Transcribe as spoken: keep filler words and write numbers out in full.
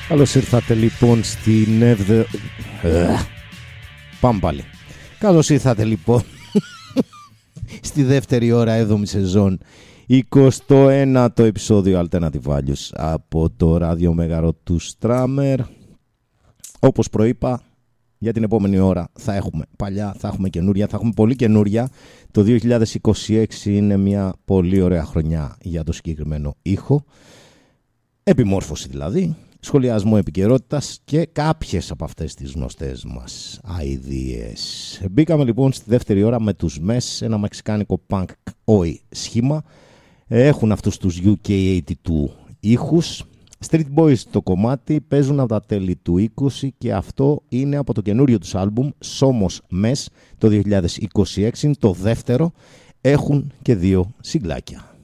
Καλώς ήρθατε λοιπόν στην εβδο... Πάμε πάλι. Καλώς ήρθατε λοιπόν στη δεύτερη ώρα έβδομη σεζόν εικοστό ένατο επεισόδιο Alternative Values από το ράδιο Μέγαρο του Στράμερ. Όπως προείπα, για την επόμενη ώρα θα έχουμε παλιά, θα έχουμε καινούρια, θα έχουμε πολύ καινούρια. Το δύο χιλιάδες είκοσι έξι είναι μια πολύ ωραία χρονιά για το συγκεκριμένο ήχο. Επιμόρφωση δηλαδή, σχολιασμό επικαιρότητας και κάποιες από αυτές τις γνωστές μας αηδίες. Μπήκαμε λοιπόν στη δεύτερη ώρα με τους μες, ένα μεξικάνικο punk oi σχήμα. Έχουν αυτούς τους γιου κέι ογδόντα δύο ήχους. Street Boys το κομμάτι, παίζουν από τα τέλη του είκοσι και αυτό είναι από το καινούριο τους άλμπουμ Somos Mes το δύο χιλιάδες είκοσι έξι, το δεύτερο. Έχουν και δύο συγκλάκια.